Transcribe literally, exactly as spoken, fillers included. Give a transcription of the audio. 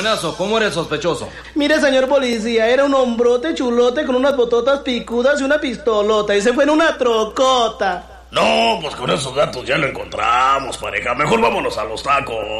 buenazo, ¿cómo eres sospechoso? Mire, señor policía, era un hombrote chulote con unas bototas picudas y una pistolota, y se fue en una trocota. No, pues con esos datos ya lo encontramos, pareja. Mejor vámonos a los tacos.